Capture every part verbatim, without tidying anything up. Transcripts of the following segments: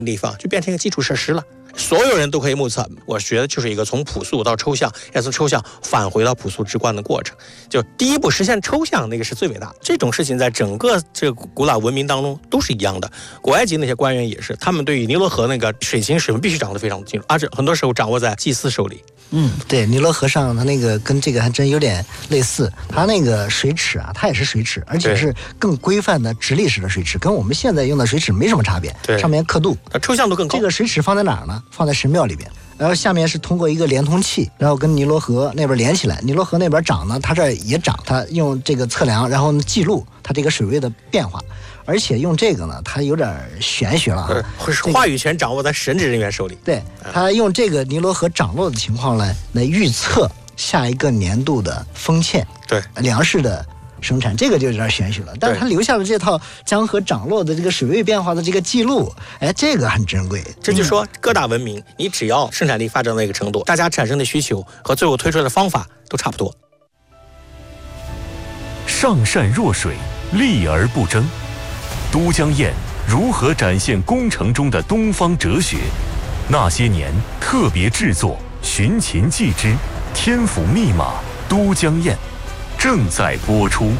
地方就变成一个基础设施了，所有人都可以目测。我觉得就是一个从朴素到抽象，再从抽象返回到朴素直观的过程。就第一步实现抽象，那个是最伟大的。这种事情在整个这个古老文明当中都是一样的。古埃及那些官员也是，他们对于尼罗河那个水情水文必须掌握得非常清楚，而且很多时候掌握在祭司手里。 嗯，对，尼罗河上它那个跟这个还真有点类似，它那个水尺啊，它也是水尺，而且是更规范的直立式的水尺，跟我们现在用的水尺没什么差别。 对， 上面刻度， 它抽象度更高。 这个水尺放在哪儿呢？放在神庙里边。然后下面是通过一个连通器，然后跟尼罗河那边连起来。尼罗河那边涨呢，它这也涨，它用这个测量，然后记录它这个水位的变化。而且用这个呢，它有点玄学了啊， 话语权掌握在神职人员手里。 对，它用这个尼罗河涨落的情况来来预测下一个年度的丰歉， 对， 粮食的生产，这个就有点玄学了。但是他留下了这套江河涨落的这个水位变化的这个记录，哎，这个很珍贵。 这就说各大文明，你只要生产力发展到一个程度，大家产生的需求和最后推出来的方法都差不多。 上善若水，利而不争。都江堰如何展现工程中的东方哲学？那些年特别制作寻秦记之天府密码都江堰正在播出。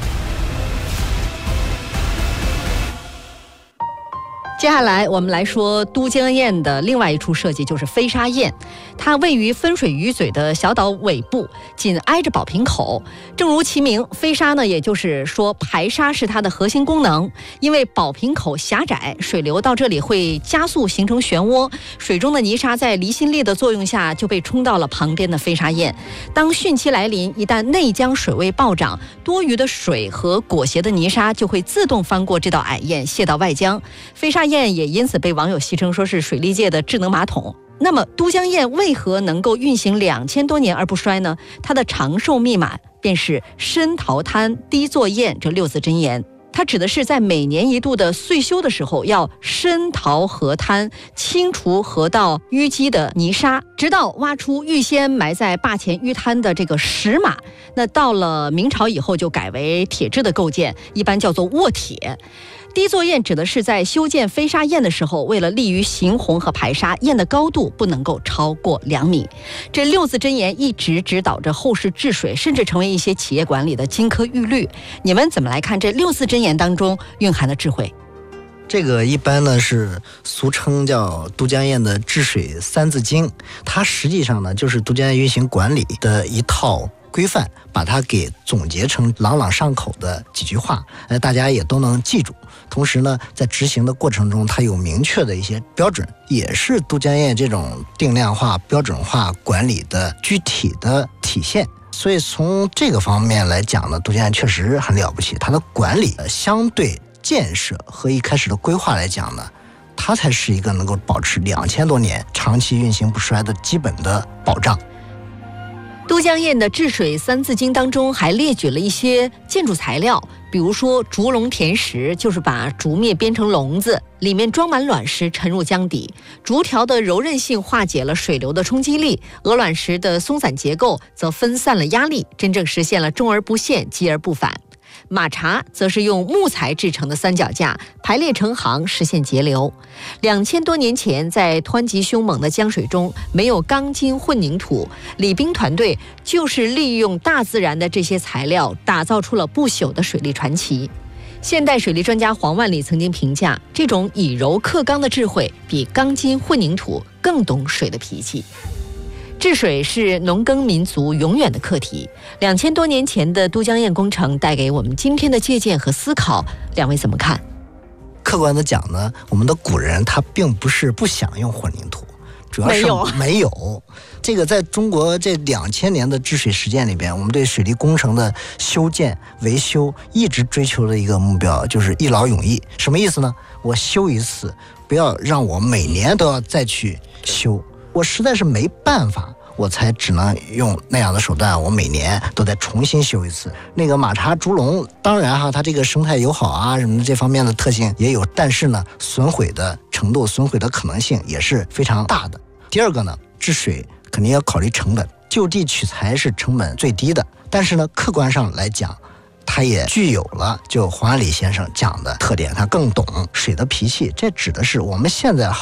接下来我们来说都江堰的另外一处设计，就是飞沙堰。它位于分水鱼嘴的小岛尾部，紧挨着宝瓶口。正如其名，飞沙呢，也就是说排沙是它的核心功能。因为宝瓶口狭窄，水流到这里会加速形成漩涡，水中的泥沙在离心力的作用下就被冲到了旁边的飞沙堰。当汛期来临，一旦内江水位暴涨，多余的水和裹挟的泥沙就会自动翻过这道矮堰泄到外江。飞沙堰也因此被网友戏称说是水利界的智能马桶。那么都江堰为何能够运行两千多年而不衰呢？它的长寿密码便是深淘滩低作堰这六字真言。它指的是在每年一度的岁修的时候，要深淘河滩，清除河道淤积的泥沙，直到挖出预先埋在坝前淤滩的这个石马。那到了明朝以后就改为铁制的构件，一般叫做卧铁。低作堰指的是在修建飞沙堰的时候，为了利于行洪和排沙，堰的高度不能够超过两米。这六字真言一直指导着后世治水，甚至成为一些企业管理的金科玉律。你们怎么来看这六字真言当中蕴含的智慧？ 这个一般呢是俗称叫都江堰的治水三字经，它实际上呢就是都江堰运行管理的一套规范，把它给总结成朗朗上口的几句话，呃，大家也都能记住。同时呢，在执行的过程中，它有明确的一些标准，也是都江堰这种定量化、标准化管理的具体的体现。所以从这个方面来讲呢，都江堰确实很了不起。它的管理相对建设和一开始的规划来讲呢，它才是一个能够保持两千多年长期运行不衰的基本的保障。 都江堰的治水三字经当中还列举了一些建筑材料，比如说竹笼填石，就是把竹篾编成笼子，里面装满卵石沉入江底。竹条的柔韧性化解了水流的冲击力，鹅卵石的松散结构则分散了压力，真正实现了重而不陷，急而不返。马茶则是用木材制成的三脚架，排列成行，实现节流。两千多年前，在湍急凶猛的江水中，没有钢筋混凝土，李冰团队就是利用大自然的这些材料，打造出了不朽的水利传奇。现代水利专家黄万里曾经评价，这种以柔克刚的智慧，比钢筋混凝土更懂水的脾气。治水是农耕民族永远的课题。两千多年前的都江堰工程带给我们今天的借鉴和思考，两位怎么看？ 客观的讲呢，我们的古人他并不是不想用混凝土，主要是没有。 没有这个在中国这两千年的治水实践里边，我们对水利工程的修建维修一直追求的一个目标就是一劳永逸。什么意思呢？我修一次，不要让我每年都要再去修。我实在是没办法，我才只能用那样的手段，我每年都得重新修一次。那个马茶竹笼，当然哈，它这个生态友好啊什么这方面的特性也有，但是呢，损毁的程度、损毁的可能性也是非常大的。第二个呢，治水肯定要考虑成本，就地取材是成本最低的，但是呢，客观上来讲，它也具有了就黄安礼先生讲的特点，他更懂水的脾气。这指的是我们现在